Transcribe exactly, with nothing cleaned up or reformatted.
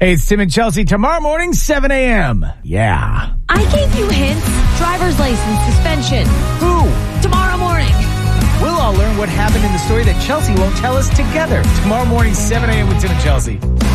Hey, it's Tim and Chelsea. Tomorrow morning, seven a.m. Yeah. I gave you hints. Driver's license, suspension. Who? Tomorrow morning. We'll all learn what happened in the story that Chelsea won't tell us together. Tomorrow morning, seven a.m. with Tim and Chelsea.